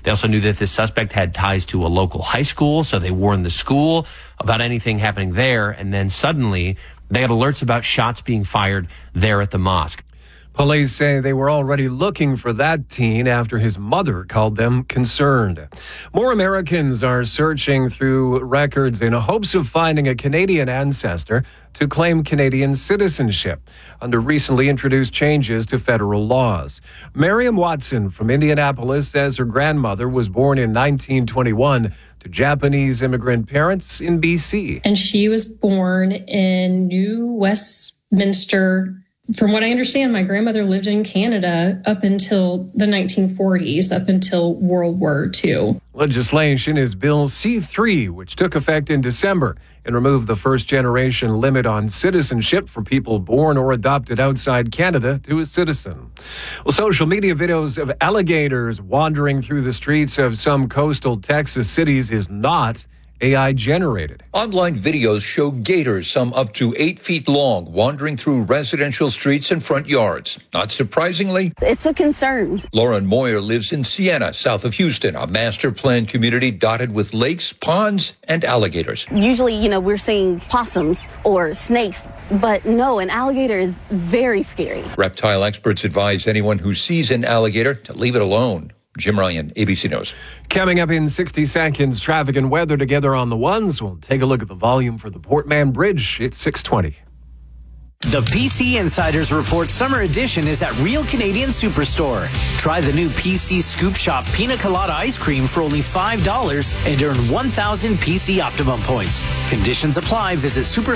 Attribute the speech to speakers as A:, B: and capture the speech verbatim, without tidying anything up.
A: They also knew that this suspect had ties to a local high school, so they warned the school about anything happening there. And then suddenly they had alerts about shots being fired there at the mosque.
B: Police say they were already looking for that teen after his mother called them concerned. More Americans are searching through records in hopes of finding a Canadian ancestor to claim Canadian citizenship under recently introduced changes to federal laws. Miriam Watson from Indianapolis says her grandmother was born in nineteen twenty-one to Japanese immigrant parents in B C.
C: And she was born in New Westminster. From what I understand, my grandmother lived in Canada up until the nineteen forties, up until World War Two.
B: Legislation is Bill C three, which took effect in December and removed the first-generation limit on citizenship for people born or adopted outside Canada to a citizen. Well, social media videos of alligators wandering through the streets of some coastal Texas cities is not A I generated.
D: Online videos show gators, some up to eight feet long, wandering through residential streets and front yards. Not surprisingly,
E: it's a concern.
D: Lauren Moyer lives in Sienna, south of Houston, a master planned community dotted with lakes, ponds, and alligators.
E: Usually, you know, we're seeing possums or snakes, but no, an alligator is very scary.
D: Reptile experts advise anyone who sees an alligator to leave it alone. Jim Ryan, A B C News.
B: Coming up in sixty seconds, traffic and weather together on the ones. We'll take a look at the volume for the Port Mann Bridge. It's six twenty.
F: The P C Insiders Report Summer Edition is at Real Canadian Superstore. Try the new P C Scoop Shop Pina Colada Ice Cream for only five dollars and earn one thousand P C Optimum points. Conditions apply. Visit Super